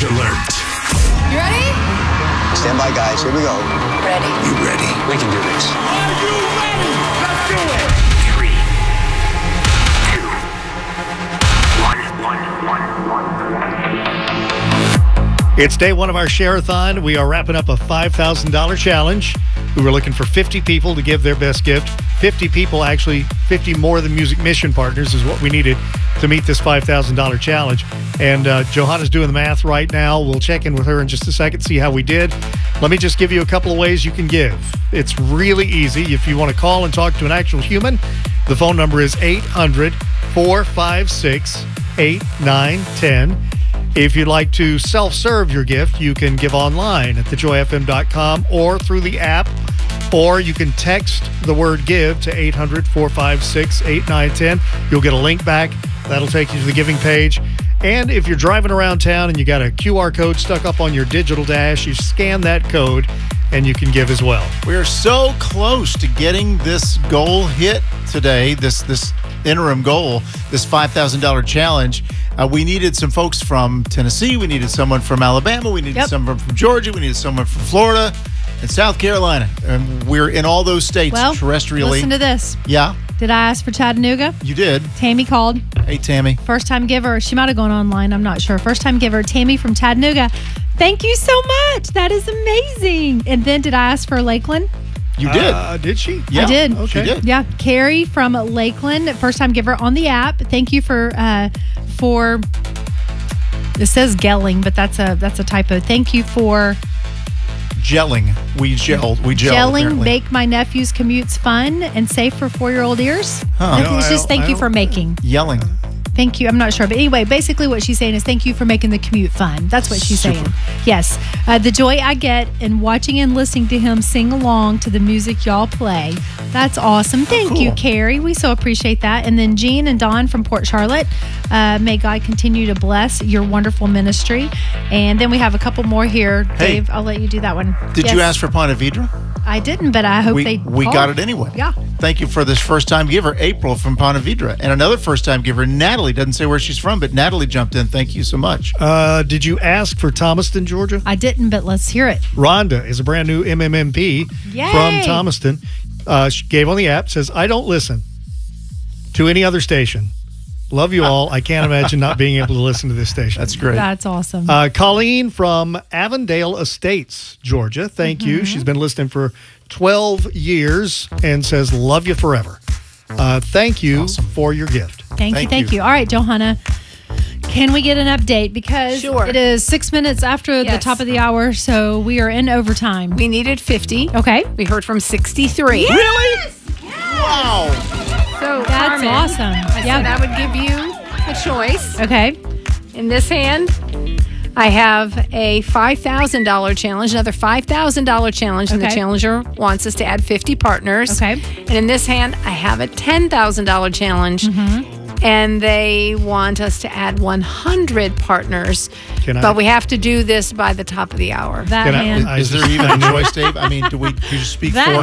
Challenge alert. You ready? Stand by, guys. Here we go. Ready. You ready? We can do this. Are you ready? Let's do it. 3, 2, 1. It's day one of our Share-a-thon. We are wrapping up a $5,000 challenge. We were looking for 50 people to give their best gift. 50 people, actually, 50 more than Music Mission Partners is what we needed to meet this $5,000 challenge. And Johanna's doing the math right now. We'll check in with her in just a second, see how we did. Let me just give you a couple of ways you can give. It's really easy. If you want to call and talk to an actual human, the phone number is 800-456-8910. If you'd like to self-serve your gift, you can give online at thejoyfm.com or through the app, or you can text the word give to 800-456-8910. You'll get a link back. That'll take you to the giving page. And if you're driving around town and you got a QR code stuck up on your digital dash, you scan that code and you can give as well. We're so close to getting this goal hit today, this interim goal, this $5,000 challenge. We needed some folks from Tennessee. We needed someone from Alabama. We needed someone from Georgia. We needed someone from Florida and South Carolina. And we're in all those states terrestrially. Listen to this. Yeah. Did I ask for Chattanooga? You did. Tammy called. Hey, Tammy. First time giver. She might have gone online. I'm not sure. First time giver, Tammy from Chattanooga. Thank you so much. That is amazing. And then did I ask for Lakeland? You did. Did she? Yeah. I did. Okay. She did. Yeah. Carrie from Lakeland, first time giver on the app. Thank you for it says gelling, but that's a typo. Thank you for gelling. We gelled. gelling. Apparently. Make my nephew's commutes fun and safe for 4-year-old ears. Huh. I think it's just thank you for making. Yelling. Thank you. I'm not sure. But anyway, basically what she's saying is thank you for making the commute fun. That's what she's saying. Yes. The joy I get in watching and listening to him sing along to the music y'all play. That's awesome. Thank you, Carrie. We so appreciate that. And then Jean and Dawn from Port Charlotte. May God continue to bless your wonderful ministry. And then we have a couple more here. Hey, Dave, I'll let you do that one. Did you ask for Ponte Vedra? I didn't, but I hope we got it anyway. Yeah. Thank you for this first-time giver, April from Ponte Vedra. And another first-time giver, Natalie. Doesn't say where she's from, but Natalie jumped in. Thank you so much. Did you ask for Thomaston, Georgia? I didn't, but let's hear it. Rhonda is a brand new MMMP from Thomaston. She gave on the app, says, I don't listen to any other station. Love you all. I can't imagine not being able to listen to this station. That's great. That's awesome. Colleen from Avondale Estates, Georgia. Thank you. She's been listening for 12 years and says, love you forever. Thank you for your gift. Thank you. All right, Johanna. Can we get an update? Because it is 6 minutes after the top of the hour, so we are in overtime. We needed 50. Okay. We heard from 63. Yes! Really? Yes! Wow. So that's Carmen, awesome. I said I would give you a choice. Okay. In this hand, I have a $5,000 challenge, another $5,000 challenge, and the challenger wants us to add 50 partners. Okay. And in this hand, I have a $10,000 challenge. And they want us to add 100 partners. But we have to do this by the top of the hour. That hand. Is there even a choice, Dave? I mean, do you speak for